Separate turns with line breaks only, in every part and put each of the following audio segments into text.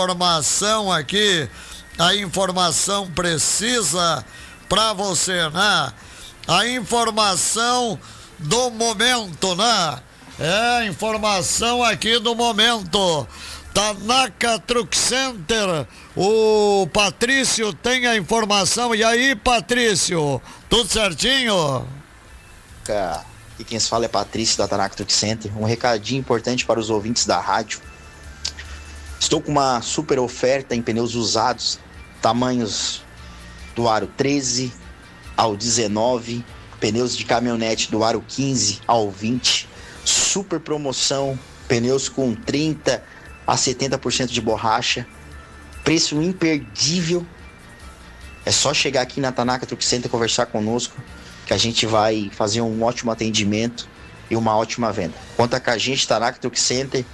informação aqui, a informação precisa para você, né? A informação do momento, né? É, informação aqui do momento. Tanaka Truck Center, o Patrício tem a informação. E aí, Patrício, tudo certinho?
E quem se fala é Patrício da Tanaka Truck Center. Um recadinho importante para os ouvintes da rádio. Estou com uma super oferta em pneus usados, tamanhos do aro 13 ao 19, pneus de caminhonete do aro 15 ao 20, super promoção, pneus com 30 a 70% de borracha, preço imperdível. É só chegar aqui na Tanaka Truck Center e conversar conosco, que a gente vai fazer um ótimo atendimento e uma ótima venda. Conta com a gente, Tanaka Truck Center.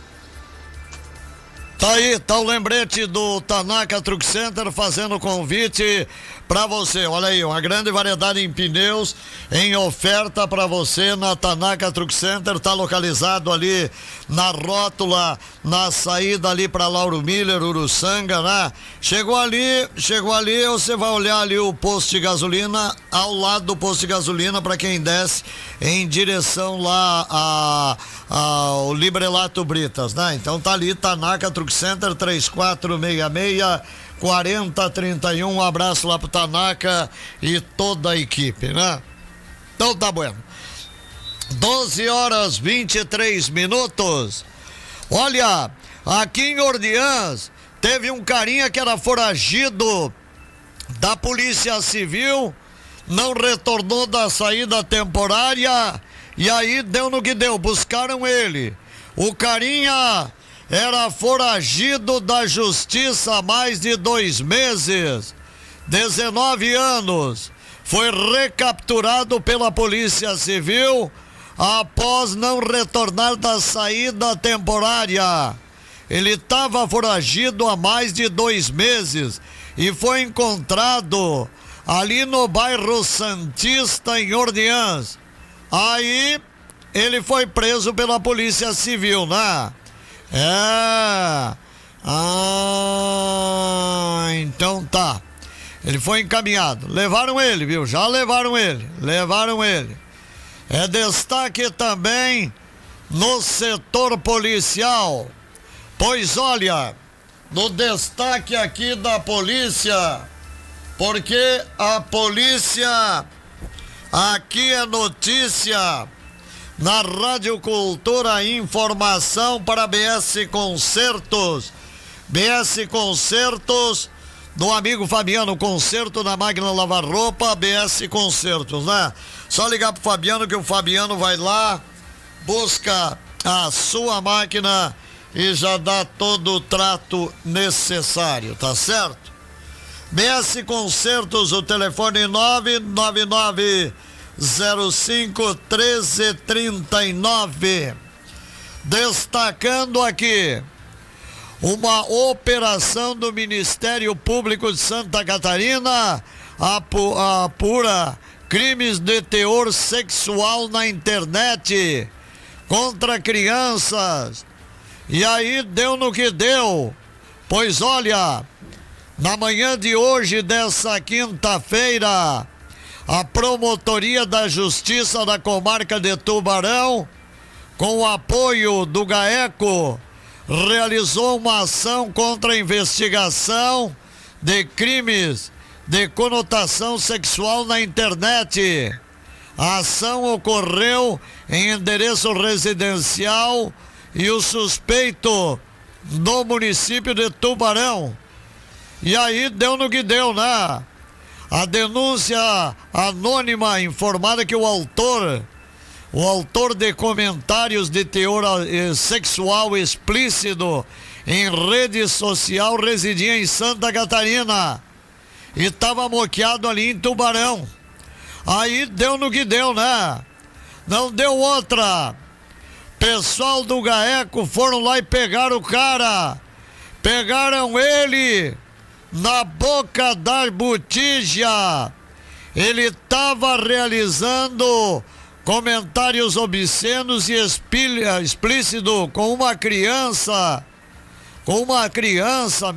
Tá aí, tá o lembrete do Tanaka Truck Center fazendo convite para você. Olha aí, uma grande variedade em pneus em oferta para você na Tanaka Truck Center. Tá localizado ali na rótula, na saída ali para Lauro Miller, Uruçanga, né? Chegou ali, você vai olhar ali o posto de gasolina, ao lado do posto de gasolina, para quem desce em direção lá ao Librelato Britas, né? Então tá ali, Tanaka Truck Center, 3466-4031. Um abraço lá pro Tanaka e toda a equipe, né? Então tá bueno. 12h23. Olha, aqui em Orleans teve um carinha que era foragido da Polícia Civil, não retornou da saída temporária e aí deu no que deu, buscaram ele. O carinha era foragido da Justiça há mais de 2 meses, 19 anos, foi recapturado pela Polícia Civil após não retornar da saída temporária. Ele estava foragido há mais de 2 meses e foi encontrado ali no bairro Santista, em Orleans. Aí ele foi preso pela Polícia Civil, né? Então tá. Ele foi encaminhado. Levaram ele, viu? Já levaram ele. É destaque também no setor policial. Pois olha, no destaque aqui da polícia, porque a polícia aqui é notícia na Rádio Cultura, informação para BS Concertos. BS Concertos do amigo Fabiano, conserto na máquina lavar roupa, BS Concertos, né? Só ligar pro Fabiano que o Fabiano vai lá, busca a sua máquina e já dá todo o trato necessário, tá certo? BS Concertos, o telefone 99905-1339. Destacando aqui uma operação do Ministério Público de Santa Catarina, apura crimes de teor sexual na internet contra crianças. E aí deu no que deu. Pois olha, na manhã de hoje, dessa quinta-feira, a Promotoria da Justiça da Comarca de Tubarão, com o apoio do GAECO, realizou uma ação contra a investigação de crimes de conotação sexual na internet. A ação ocorreu em endereço residencial e o suspeito no município de Tubarão. E aí deu no que deu, né? A denúncia anônima informada que o autor de comentários de teor sexual explícito em rede social residia em Santa Catarina e estava moqueado ali em Tubarão. Aí deu no que deu, né? Não deu outra. Pessoal do GAECO foram lá e pegaram o cara. Pegaram ele na boca da botija. Ele estava realizando comentários obscenos e explícitos com uma criança